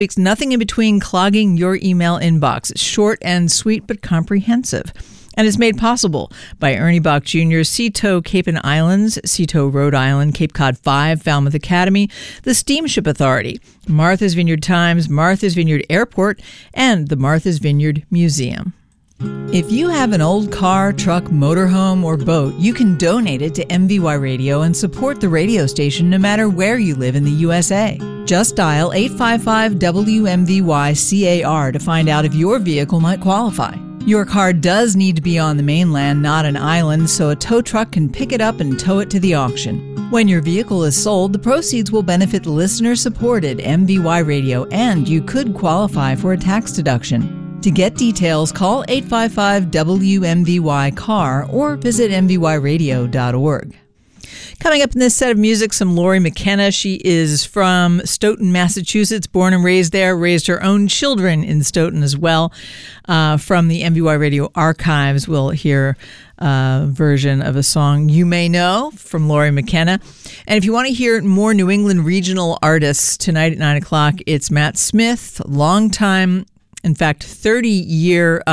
It's nothing in between clogging your email inbox. It's short and sweet, but comprehensive. And it's made possible by Ernie Bach Jr., Sea-Tow Cape and Islands, Sea-Tow Rhode Island, Cape Cod 5, Falmouth Academy, the Steamship Authority, Martha's Vineyard Times, Martha's Vineyard Airport, and the Martha's Vineyard Museum. If you have an old car, truck, motorhome, or boat, you can donate it to MVY Radio and support the radio station no matter where you live in the USA. Just dial 855-WMVY-CAR to find out if your vehicle might qualify. Your car does need to be on the mainland, not an island, so a tow truck can pick it up and tow it to the auction. When your vehicle is sold, the proceeds will benefit listener-supported MVY Radio, and you could qualify for a tax deduction. To get details, call 855-WMVY-CAR or visit mvyradio.org. Coming up in this set of music, some Lori McKenna. She is from Stoughton, Massachusetts, born and raised there, raised her own children in Stoughton as well. From the MVY Radio archives, we'll hear a version of a song You May Know from Lori McKenna. And if you want to hear more New England regional artists tonight at 9 o'clock, it's Matt Smith, longtime, in fact, 30-year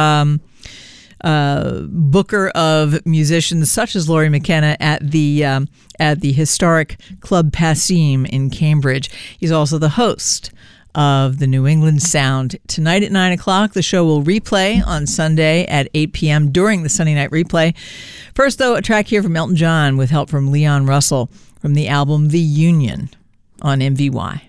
booker of musicians such as Lori McKenna at the historic Club Passim in Cambridge. He's also the host of the New England Sound. Tonight at 9 o'clock, the show will replay on Sunday at 8 p.m. during the Sunday night replay. First, though, a track here from Elton John with help from Leon Russell from the album The Union on MVY.